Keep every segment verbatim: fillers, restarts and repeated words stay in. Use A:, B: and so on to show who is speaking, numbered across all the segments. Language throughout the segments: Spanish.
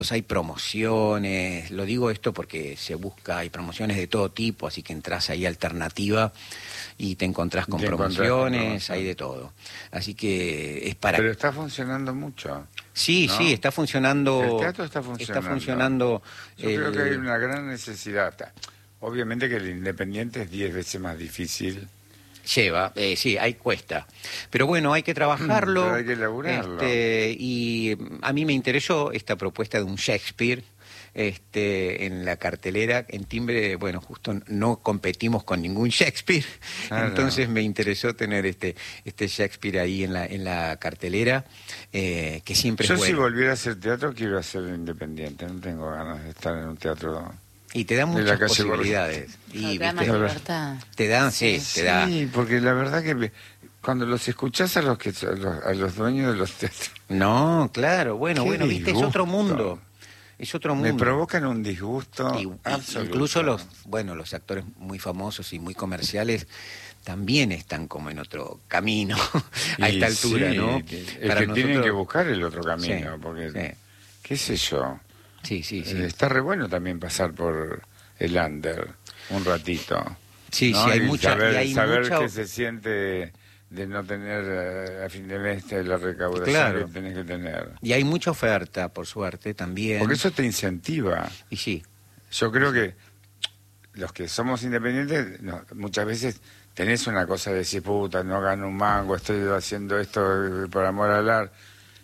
A: hay promociones, lo digo esto porque se busca, hay promociones de todo tipo, así que entras ahí a Alternativa y te encontrás con
B: Te encontrás con
A: promociones,
B: promoción.
A: hay de todo. Así que es para...
B: Pero está funcionando mucho.
A: Sí,
B: ¿no?
A: sí, está funcionando...
B: El teatro está funcionando.
A: Está funcionando
B: Yo
A: el...
B: creo que hay una gran necesidad. Obviamente que el independiente es diez veces más difícil.
A: Lleva, eh, sí, ahí cuesta. Pero bueno, hay que trabajarlo.
B: Pero hay que elaborarlo.
A: Este, y a mí me interesó esta propuesta de un Shakespeare este, en la cartelera. En Timbre, bueno, justo no competimos con ningún Shakespeare.
B: Claro.
A: Entonces me interesó tener este, este Shakespeare ahí en la, en la cartelera, eh, que siempre
B: Yo
A: es
B: si
A: bueno.
B: volviera a hacer teatro quiero hacer independiente. No tengo ganas de estar en un teatro...
A: Y te dan
B: de la
A: muchas
B: calle
A: posibilidades.
C: No,
A: Y,
C: te da más
A: ¿viste?
C: libertad.
A: Te dan, sí, te da.
B: Sí, porque la verdad que cuando los escuchás a los que a los, a los dueños de los teatros...
A: No, claro, bueno,
B: Qué
A: bueno, viste, es otro
B: disgusto.
A: mundo. Es otro mundo.
B: Me provocan un disgusto
A: Y- y-
B: absoluto.
A: incluso los, bueno, los actores muy famosos y muy comerciales también están como en otro camino a
B: Y
A: esta altura,
B: sí,
A: ¿no?
B: Es que
A: Para
B: tienen
A: nosotros-
B: que buscar el otro camino,
A: Sí,
B: porque,
A: sí.
B: qué sé yo,
A: Sí, sí, sí.
B: eh, está re bueno también pasar por el under un ratito.
A: Sí,
B: ¿no?
A: sí, hay
B: Y
A: mucha...
B: saber,
A: y hay
B: saber
A: mucha-
B: qué se siente de no tener eh, a fin de mes la recaudación
A: Claro.
B: que tenés que tener.
A: Y hay mucha oferta, por suerte, también.
B: Porque eso te incentiva.
A: Y sí,
B: Yo creo que los que somos independientes, no, muchas veces tenés una cosa de decir, puta, no gano un mango, estoy haciendo esto por amor al arte.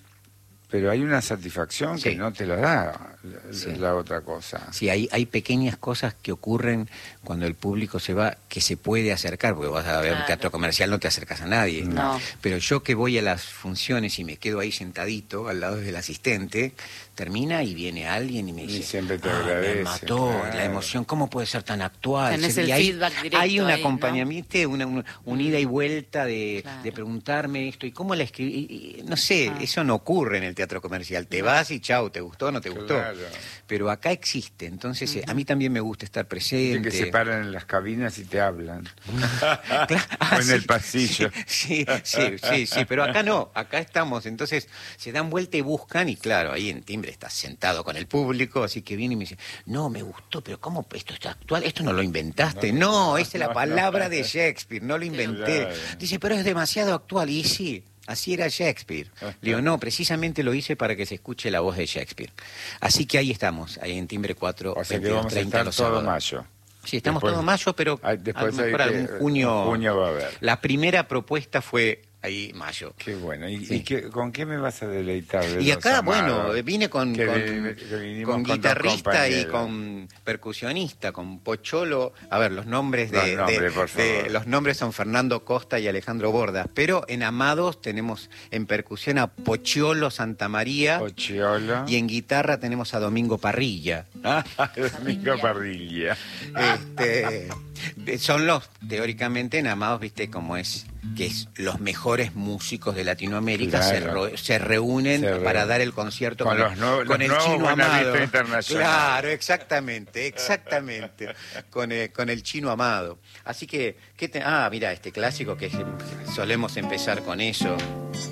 B: Pero hay una satisfacción
A: Sí.
B: que no te la da la,
A: Sí.
B: la otra cosa.
A: sí, hay, hay pequeñas cosas que ocurren cuando el público se va, que se puede acercar, porque vas a ver un
C: Claro.
A: teatro comercial, no te acercas a nadie.
C: No.
A: Pero yo que voy a las funciones y me quedo ahí sentadito al lado del asistente, termina y viene alguien y me
B: Y
A: dice,
B: siempre te
A: "Ah,
B: agradece,
A: me mató,
B: claro.
A: la emoción, ¿cómo puede ser tan actual?"
C: Tenés
A: Se-
C: el
A: y hay,
C: feedback directo
A: hay un
C: ahí, ¿no?
A: acompañamiento, una, una- un ida y vuelta de,
C: Claro.
A: de preguntarme esto, ¿y cómo la escribí? Y- y- no sé,
C: Ah.
A: eso no ocurre en el teatro comercial. Te vas y chau, ¿te gustó o no te gustó?
B: Claro.
A: Pero acá existe, entonces eh, a mí también me gusta estar
B: Dicen
A: presente.
B: que se paran en las cabinas y te hablan.
A: Claro, ah,
B: o en
A: sí,
B: el pasillo.
A: Sí, sí, sí, sí, pero acá no, acá estamos, entonces se dan vuelta y buscan, y claro, ahí en Timbre estás sentado con el público, así que viene y me dice, no, me gustó, pero ¿cómo esto está actual? ¿Esto no lo inventaste? No, esa es la
B: no,
A: palabra
B: no.
A: de Shakespeare, no lo inventé.
B: Claro.
A: Dice, pero es demasiado actual, y sí. Así era Shakespeare. Le digo, no, precisamente lo hice para que se escuche la voz de Shakespeare. Así que ahí estamos, ahí en Timbre cuatro,
B: O sea que
A: veintidós
B: vamos a
A: treinta
B: estar
A: los
B: todo
A: sábados.
B: mayo.
A: Sí, estamos
B: Después-
A: todo mayo, pero
B: Ay,
A: a
B: después
A: lo
B: hay
A: mejor
B: que-
A: algún junio...
B: en junio va a haber.
A: La primera propuesta fue ahí, mayo.
B: Qué bueno. ¿Y,
A: Sí.
B: y qué- con qué me vas a deleitar? de
A: Y
B: los
A: acá,
B: amados?
A: bueno, vine con,
B: Que
A: con,
B: vi- que vinimos
A: con
B: con dos
A: guitarrista y
B: compañeros.
A: con percusionista, con Pocholo. A ver, los nombres de,
B: Los nombres,
A: de-
B: por
A: de-
B: favor.
A: los nombres son Fernando Costa y Alejandro Bordas. Pero en Amados tenemos en percusión a Pocholo Santamaría
B: Pochiolo.
A: y en guitarra tenemos a Domingo Parrilla.
B: Domingo Parrilla.
A: Este, de- son los, teóricamente, en Amados, viste cómo es, que es los mejores músicos de Latinoamérica se,
B: Claro.
A: ro- se reúnen
B: Se re-
A: para dar el concierto
B: Con
A: con,
B: los
A: el,
B: nuevos-
A: con
B: los
A: el
B: nuevos
A: chino
B: Buenavista
A: Amado.
B: Internacional.
A: Claro, exactamente, exactamente, con, el, con el chino Amado. Así que, ¿qué te- ah, mira, este clásico que solemos empezar con eso.